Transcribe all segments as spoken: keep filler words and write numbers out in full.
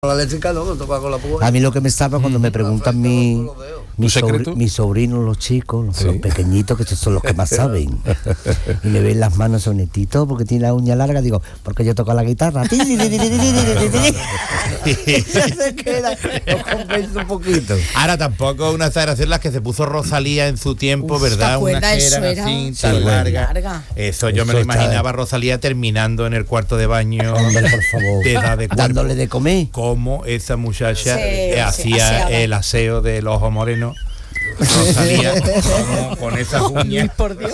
La eléctrica no, lo toca con la púa. A mí lo que me salva cuando me preguntan mi, mi secreto? sobr- mis sobrinos, los chicos, los, Sí. los pequeñitos, que estos son los que más saben. Y me ven las manos son netito porque tiene la uña larga, digo, porque yo toco la guitarra. Y se queda, los compenso un poquito. Ahora tampoco una exageración las que se puso Rosalía en su tiempo, Uf, ¿verdad? ¿te acuerdas? Unas que Eso eran era- así, Sí, tan bueno. largas. Larga. Eso yo me Eso lo está- imaginaba Rosalía terminando en el cuarto de baño. Hombre, por favor. De edad de cuerpo. Dándole de comer. Cómo esa muchacha Sí, eh, sí, hacía aseaba. el aseo del ojo moreno. Rosalía, como con esas uñas. Por Dios.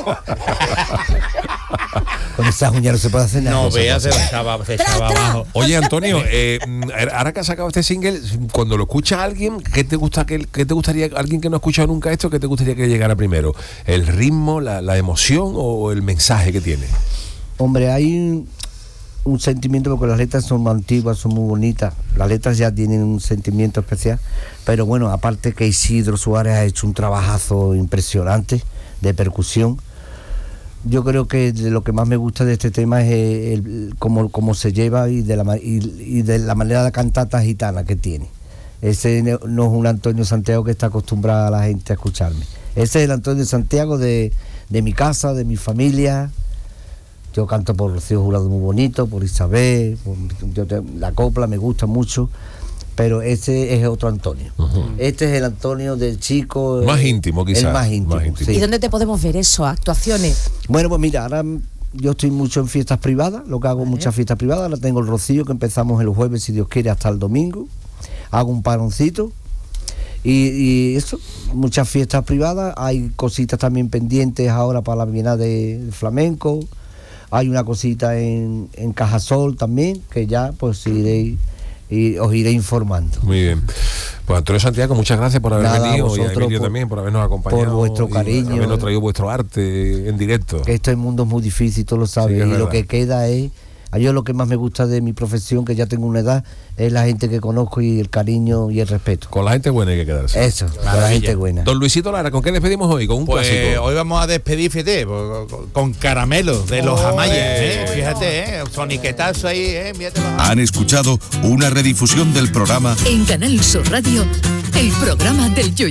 Con esas uñas no se puede hacer nada. No veas, se echaba, se echaba abajo. Oye, Antonio, eh, ahora que has sacado este single, cuando lo escucha alguien, ¿qué te gusta que qué te gustaría alguien que no ha escuchado nunca esto, qué te gustaría que llegara primero? ¿El ritmo, la, la emoción o el mensaje que tiene? Hombre, hay un, un sentimiento, porque las letras son muy antiguas, son muy bonitas. Las letras ya tienen un sentimiento especial. Pero bueno, aparte que Isidro Suárez ha hecho un trabajazo impresionante de percusión. Yo creo que de lo que más me gusta de este tema es el, el, cómo, cómo se lleva y de, la, ma- y, y de la manera de cantata gitana que tiene. Ese no no es un Antonio Santiago que está acostumbrada a la gente a escucharme. Ese es el Antonio Santiago de, de mi casa, de mi familia. Yo canto por Rocío Jurado muy bonito, por Isabel, por, yo te- la copla me gusta mucho, pero ese es otro Antonio. Ujú. Este es el Antonio del chico. Más eh, íntimo, quizás, El más íntimo, más íntimo. sí. ¿Y dónde te podemos ver eso? ¿Actuaciones? Bueno, pues mira, ahora mm, yo estoy mucho en fiestas privadas, lo que hago Vale. muchas fiestas privadas. Ahora tengo el Rocío, que empezamos el jueves, si Dios quiere, hasta el domingo. Hago un paroncito. Y, y eso, muchas fiestas privadas. Hay cositas también pendientes ahora para la Bienal de, de Flamenco. Hay una cosita en, en Cajasol también, que ya pues iré, y os iré informando. Muy bien. Pues Antonio Santiago, muchas gracias por haber Nada, venido, y a vosotros Emilio por- también por habernos acompañado. por vuestro y cariño. habernos traído vuestro arte en directo. Que este mundo es muy difícil, tú lo sabes, Sí, es y verdad. lo que queda es, a yo lo que más me gusta de mi profesión, que ya tengo una edad, es la gente que conozco y el cariño y el respeto. Con la gente buena hay que quedarse. Eso, con la Maravilla. gente buena. Don Luisito Lara, ¿con qué despedimos hoy? Con un Pues clásico. hoy vamos a despedir, fíjate, con, con caramelo de los Amayas, ¿eh? Fíjate, ¿eh? Soniquetazo ahí, ¿eh? Mírate los Han escuchado una redifusión del programa En Canal Sur Radio, el programa del Yoyo.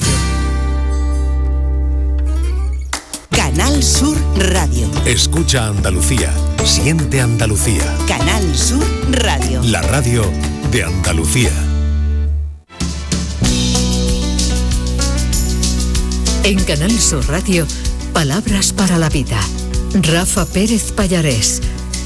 Canal Sur Radio. Escucha Andalucía, siente Andalucía, Canal Sur Radio. la radio de Andalucía. En Canal Sur Radio, palabras para la vida. Rafa Pérez Pallarés.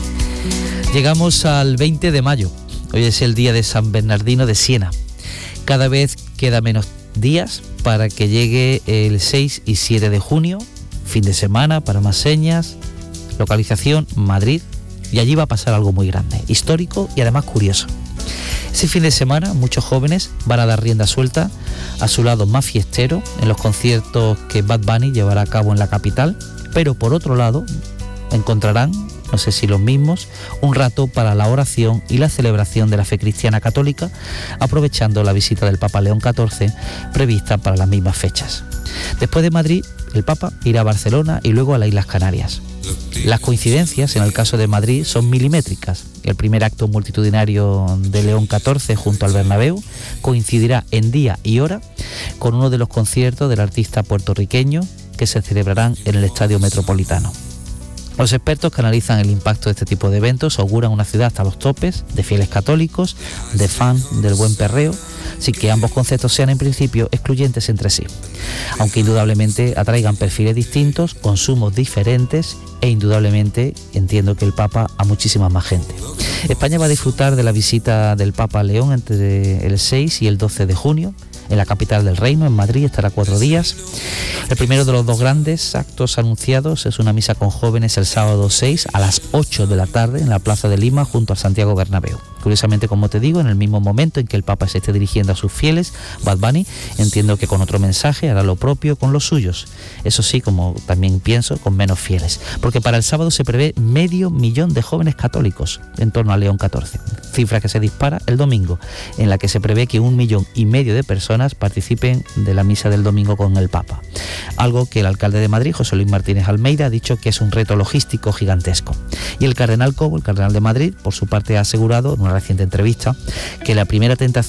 Llegamos al veinte de mayo. Hoy es el día de San Bernardino de Siena. Cada vez queda menos días para que llegue el seis y siete de junio, fin de semana para más señas, localización Madrid, y allí va a pasar algo muy grande, histórico y además curioso. Ese fin de semana muchos jóvenes van a dar rienda suelta a su lado más fiestero en los conciertos que Bad Bunny llevará a cabo en la capital, pero por otro lado encontrarán, no sé si los mismos, un rato para la oración y la celebración de la fe cristiana católica, aprovechando la visita del Papa León catorce prevista para las mismas fechas. Después de Madrid, el Papa irá a Barcelona y luego a las Islas Canarias. Las coincidencias en el caso de Madrid son milimétricas. El primer acto multitudinario de León catorce junto al Bernabéu coincidirá en día y hora con uno de los conciertos del artista puertorriqueño que se celebrarán en el Estadio Metropolitano. Los expertos que analizan el impacto de este tipo de eventos auguran una ciudad hasta los topes de fieles católicos, de fans del buen perreo, sin que ambos conceptos sean en principio excluyentes entre sí, aunque indudablemente atraigan perfiles distintos, consumos diferentes e indudablemente entiendo que el Papa a muchísima más gente. España va a disfrutar de la visita del Papa León entre el seis y el doce de junio. En la capital del reino, en Madrid, estará cuatro días. El primero de los dos grandes actos anunciados es una misa con jóvenes el sábado seis a las ocho de la tarde en la Plaza de Lima junto al Santiago Bernabéu. Curiosamente, como te digo, en el mismo momento en que el Papa se esté dirigiendo a sus fieles, Bad Bunny, entiendo que con otro mensaje hará lo propio con los suyos. Eso sí, como también pienso, con menos fieles. Porque para el sábado se prevé medio millón de jóvenes católicos en torno a León catorce. Cifra que se dispara el domingo, en la que se prevé que un millón y medio de personas participen de la misa del domingo con el Papa. Algo que el alcalde de Madrid, José Luis Martínez Almeida, ha dicho que es un reto logístico gigantesco. Y el cardenal Cobo, el cardenal de Madrid, por su parte ha asegurado en una una reciente entrevista, que la primera tentación